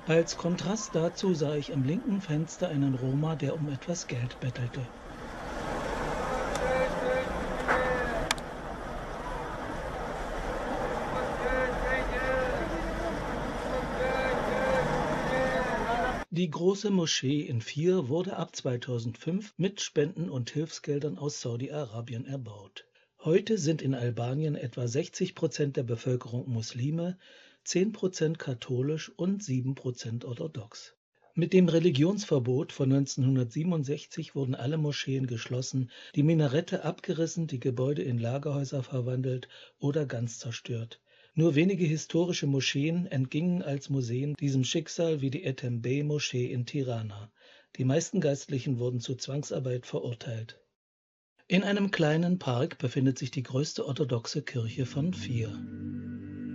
Als Kontrast dazu sah ich am linken Fenster einen Roma, der um etwas Geld bettelte. Die große Moschee in Fier wurde ab 2005 mit Spenden und Hilfsgeldern aus Saudi-Arabien erbaut. Heute sind in Albanien etwa 60% der Bevölkerung Muslime, 10% katholisch und 7% orthodox. Mit dem Religionsverbot von 1967 wurden alle Moscheen geschlossen, die Minarette abgerissen, die Gebäude in Lagerhäuser verwandelt oder ganz zerstört. Nur wenige historische Moscheen entgingen als Museen diesem Schicksal wie die Ethem-Bey-Moschee in Tirana. Die meisten Geistlichen wurden zu Zwangsarbeit verurteilt. In einem kleinen Park befindet sich die größte orthodoxe Kirche von Fier.